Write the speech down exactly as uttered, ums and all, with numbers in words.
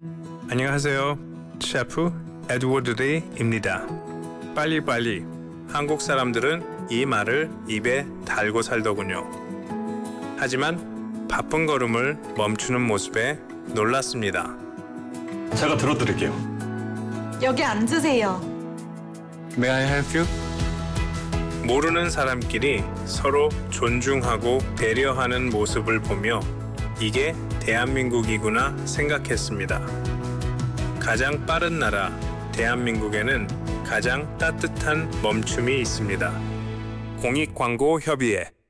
안녕하세요. 셰프 에드워드 데이입니다. 빨리빨리. 한국 사람들은 이 말을 입에 달고 살더군요. 하지만 바쁜 걸음을 멈추는 모습에 놀랐습니다. 제가 들어드릴게요. 여기 앉으세요. May I help you? 모르는 사람끼리 서로 존중하고 배려하는 모습을 보며 이게 대한민국이구나 생각했습니다. 가장 빠른 나라 대한민국에는 가장 따뜻한 멈춤이 있습니다. 공익광고협의회